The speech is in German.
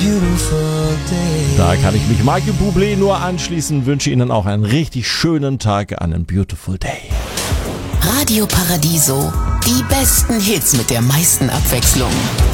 Da kann ich mich Michael Bublé nur anschließen, wünsche Ihnen auch einen richtig schönen Tag, einen Beautiful Day. Radio Paradiso, die besten Hits mit der meisten Abwechslung.